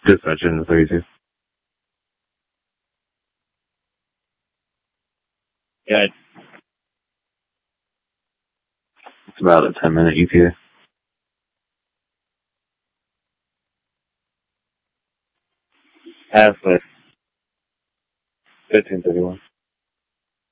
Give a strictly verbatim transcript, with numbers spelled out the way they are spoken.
Dispatch in the thirty-two. Yeah. It's about a ten minute E T A. Halfway. fifteen thirty-one.